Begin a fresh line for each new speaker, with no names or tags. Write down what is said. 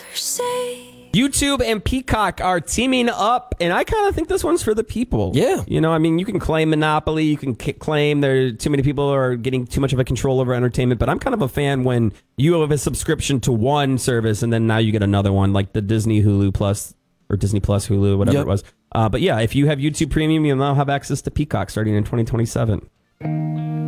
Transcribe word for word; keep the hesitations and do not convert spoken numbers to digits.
YouTube and Peacock are teaming up, and I kind of think this one's for the people.
Yeah.
You know, I mean, you can claim monopoly, you can k- claim there too many people are getting too much of a control over entertainment, but I'm kind of a fan when you have a subscription to one service and then now you get another one, like the Disney Hulu Plus or Disney Plus Hulu, whatever
Yep.
it was. Uh, but yeah, if you have YouTube Premium, you'll now have access to Peacock starting in twenty twenty-seven.